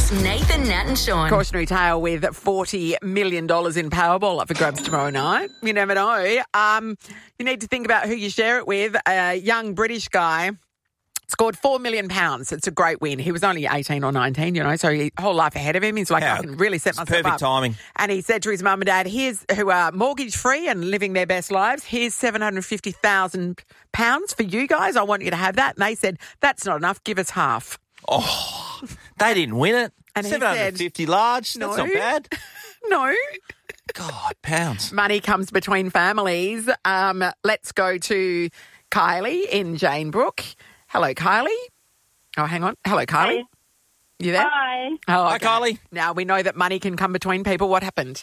It's Nathan, Nat and Sean. Cautionary tale with $40 million in Powerball up for grabs tomorrow night. You never know. You need to think about who you share it with. A young British guy scored £4 million. It's a great win. He was only 18 or 19, so his whole life ahead of him. He's like, I can really set myself up. Perfect timing. And he said to his mum and dad, who are mortgage-free and living their best lives, here's £750,000 for you guys. I want you to have that. And they said, that's not enough. Give us half. Oh, they didn't win it. And he 750 said, large. No. That's not bad. No. God, pounds. Money comes between families. Let's go to Kylie in Janebrook. Hello, Kylie. Oh, hang on. Hello, Kylie. Hey. You there? Hi. Oh, Hi, okay. Kylie. Now, we know that money can come between people. What happened?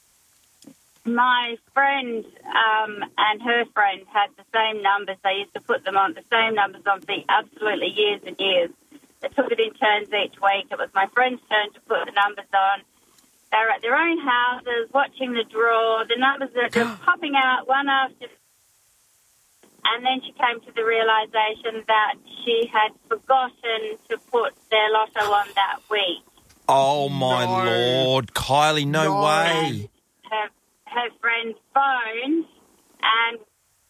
My friend and her friend had the same numbers. They used to put them on the same numbers on for absolutely years and years. They took it in turns each week. It was my friend's turn to put the numbers on. They were at their own houses, watching the draw. The numbers are just popping out one after. And then she came to the realisation that she had forgotten to put their lotto on that week. Oh, my No. Lord. Kylie, no way. Her friend phoned and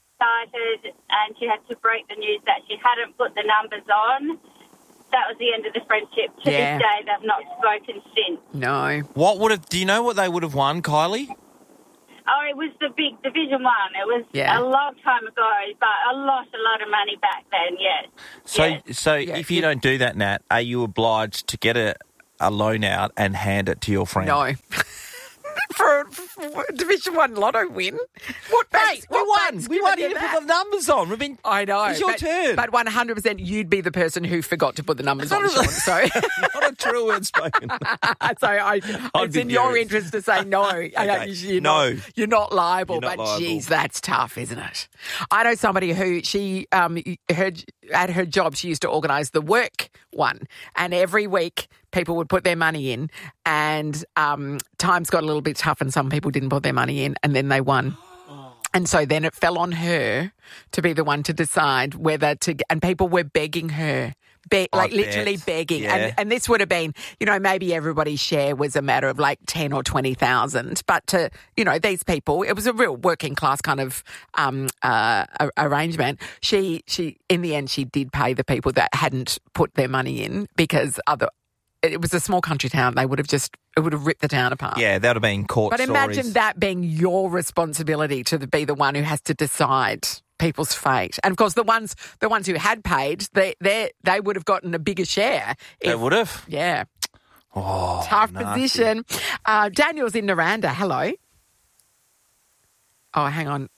she had to break the news that she hadn't put the numbers on. That was the end of the friendship. To Yeah. this day, they've not spoken since. No. Do you know what they would have won, Kylie? Oh, it was the big Division 1. It was Yeah. a long time ago, but a lot of money back then, yes. So Yeah. if you don't do that, Nat, are you obliged to get a loan out and hand it to your friend? No. for a Division 1 lotto win? What Mate, we won. banks We giving won. you You that? put the numbers on. We've been. I know. It's your turn. But 100% you'd be the person who forgot to put the numbers on, Sean. So, Not a true word spoken. it's be in your furious. interest to say no. You're No. You're not liable. You're not but, liable. geez, that's tough, isn't it? I know somebody who at her job, she used to organise the work one. And every week, people would put their money in and times got a little bit tough and some people didn't put their money in and then they won. And so then it fell on her to be the one to decide whether to... And people were begging her, literally bet. begging. Yeah. And this would have been, maybe everybody's share was a matter of like 10 or 20,000. But to, these people, it was a real working class kind of arrangement. She, in the end, she did pay the people that hadn't put their money in because it was a small country town. It would have ripped the town apart. Yeah, that would have been court But stories. imagine that being your responsibility to be the one who has to decide people's fate. And of course, the ones who had paid, they would have gotten a bigger share. They would have. Yeah. Oh, Tough nasty. position. Daniel's in Naranda. Hello. Oh, hang on.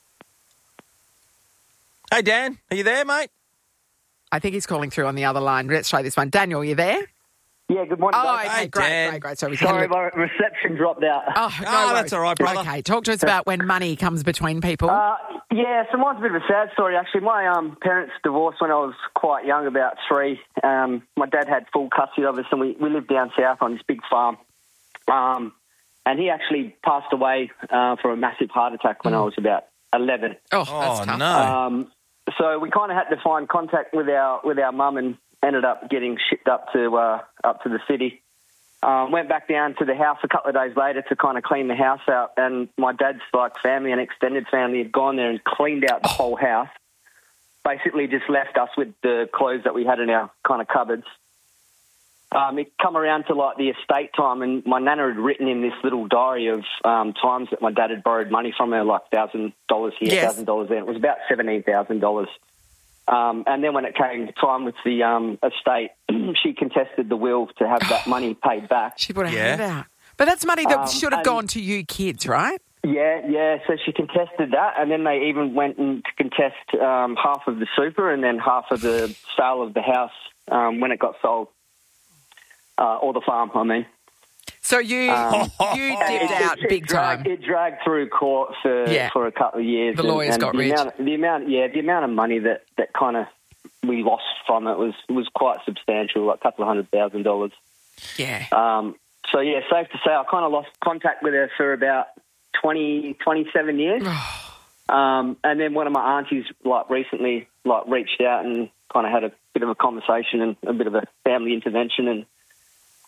Hey, Dan, are you there, mate? I think he's calling through on the other line. Let's try this one. Daniel, are you there? Yeah, good morning, Oh, guys. okay, Hey, great, Dan. great. Sorry, Sorry, my reception dropped out. Oh, no Oh, worries. that's all right, brother. Okay, talk to us about when money comes between people. Yeah, so mine's a bit of a sad story, actually. My parents divorced when I was quite young, about 3. My dad had full custody of us, and we lived down south on this big farm. And he actually passed away from a massive heart attack when I was about 11. Oh, that's tough. no. So we kind of had to find contact with our mum and ended up getting shipped up to the city. Went back down to the house a couple of days later to kind of clean the house out, and my dad's family and extended family had gone there and cleaned out the whole house. Basically, just left us with the clothes that we had in our kind of cupboards. It come around to the estate time, and my nana had written in this little diary of times that my dad had borrowed money from her, like $1,000 here, Yes. $1,000 there. It was about $17,000. And then when it came time with the estate, she contested the will to have that money paid back. She put her Yeah. hand out. But that's money that should have and- gone to you kids, right? Yeah. So she contested that, and then they even went in to contest half of the super and then half of the sale of the house when it got sold, or the farm, I mean. So you dipped out big time. It dragged through court for a couple of years. The lawyers got rich. The amount of money that kind of we lost from it was quite substantial, like a couple of $100,000. Yeah. So safe to say I kind of lost contact with her for about 27 years. And then one of my aunties recently reached out and kind of had a bit of a conversation and a bit of a family intervention, and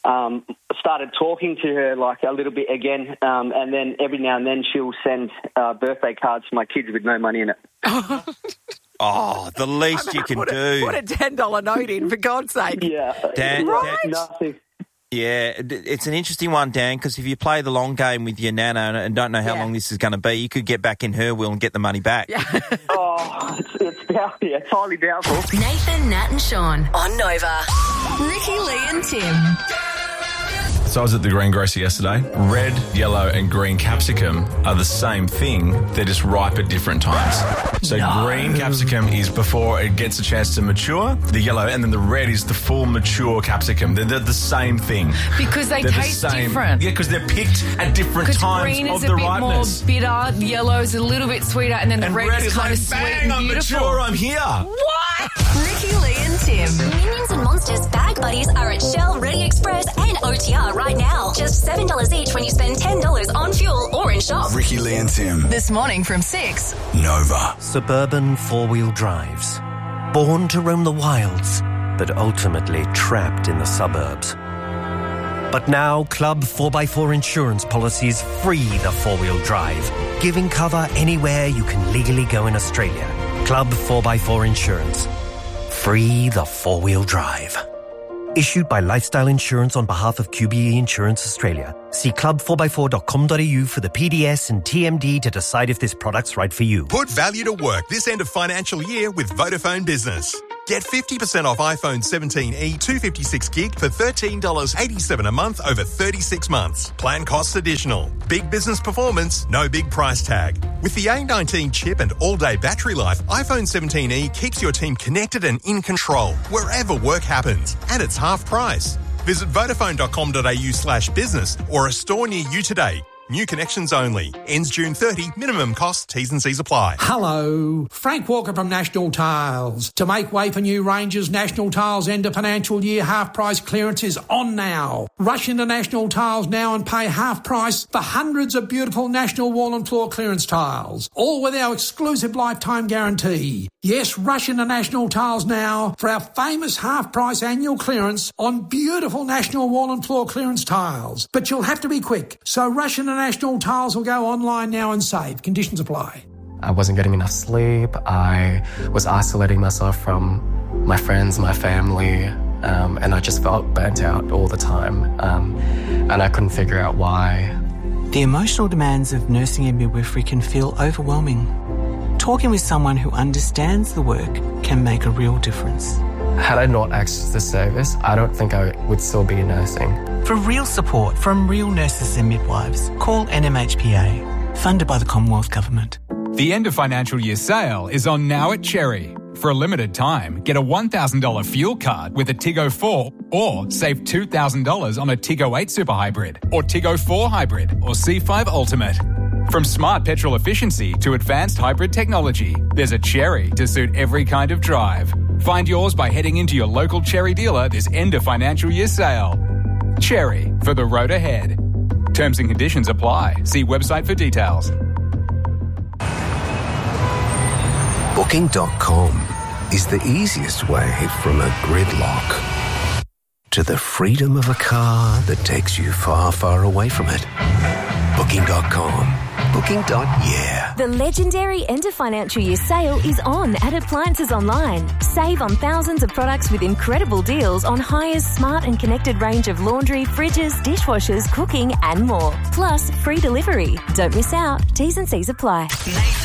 started talking to her like a little bit again, and then every now and then she'll send birthday cards to my kids with no money in it. Oh, the least you can do. Put a $10 note in, for God's sake. Yeah. Dan, Right? Nothing. Yeah, it's an interesting one, Dan, because if you play the long game with your nana and don't know how long this is going to be, you could get back in her will and get the money back. Yeah. It's highly doubtful. Nathan, Nat and Sean on Nova. Ricky, Lee and Tim. So I was at the greengrocer yesterday. Red, yellow and green capsicum are the same thing. They're just ripe at different times. So green capsicum is before it gets a chance to mature. The yellow and then the red is the full mature capsicum. They're the same thing. Because they taste different. Yeah, because they're picked at different times green of is the a bit ripeness. more bitter, yellow is a little bit sweeter, and then the red is kind like, of sweet bang, and I'm beautiful. mature, I'm here. What? Ricky, Lee and Tim. Minions and Monsters bag buddies are at Shell, Ready Express and OTR right now. Just $7 each when you spend $10 on fuel or in shop. Ricky, Lee and Tim. This morning from 6. Nova. Suburban four-wheel drives. Born to roam the wilds, but ultimately trapped in the suburbs. But now, Club 4x4 insurance policies free the four-wheel drive, giving cover anywhere you can legally go in Australia. Club 4x4 Insurance. Free the four-wheel drive. Issued by Lifestyle Insurance on behalf of QBE Insurance Australia. See club4x4.com.au for the PDS and TMD to decide if this product's right for you. Put value to work this end of financial year with Vodafone Business. Get 50% off iPhone 17e 256 gig for $13.87 a month over 36 months. Plan costs additional. Big business performance, no big price tag. With the A19 chip and all-day battery life, iPhone 17e keeps your team connected and in control wherever work happens. And it's half price. Visit vodafone.com.au/business or a store near you today. New connections only. Ends June 30. Minimum cost. T's and C's apply. Hello. Frank Walker from National Tiles. To make way for new ranges, National Tiles end of financial year half-price clearance is on now. Rush into National Tiles now and pay half price for hundreds of beautiful National wall and floor clearance tiles. All with our exclusive lifetime guarantee. Yes, rush into National Tiles now for our famous half-price annual clearance on beautiful National wall and floor clearance tiles. But you'll have to be quick, so rush into National Tiles will go online now and save. Conditions apply. I wasn't getting enough sleep. I was isolating myself from my friends, my family, and I just felt burnt out all the time. And I couldn't figure out why. The emotional demands of nursing and midwifery can feel overwhelming. Talking with someone who understands the work can make a real difference. Had I not accessed this service, I don't think I would still be nursing. For real support from real nurses and midwives, call NMHPA, funded by the Commonwealth Government. The end of financial year sale is on now at Cherry. For a limited time, get a $1,000 fuel card with a Tiggo 4 or save $2,000 on a Tiggo 8 Super Hybrid or Tiggo 4 Hybrid or C5 Ultimate. From smart petrol efficiency to advanced hybrid technology, there's a Cherry to suit every kind of drive. Find yours by heading into your local Cherry dealer this end of financial year sale. Cherry, for the road ahead. Terms and conditions apply. See website for details. Booking.com is the easiest way from a gridlock to the freedom of a car that takes you far, far away from it. Booking.com. Booking.yeah. The legendary end of financial year sale is on at Appliances Online. Save on thousands of products with incredible deals on Hire's smart and connected range of laundry, fridges, dishwashers, cooking and more. Plus free delivery. Don't miss out. T's and C's apply.